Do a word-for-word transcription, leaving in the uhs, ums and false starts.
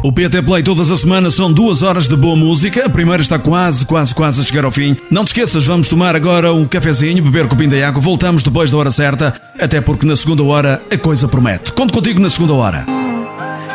O P T Play todas as semanas são duas horas de boa música. A primeira está quase, quase, quase a chegar ao fim. Não te esqueças, vamos tomar agora um cafezinho, beber copinho de água. Voltamos depois da hora certa, até porque na segunda hora a coisa promete. Conto contigo na segunda hora.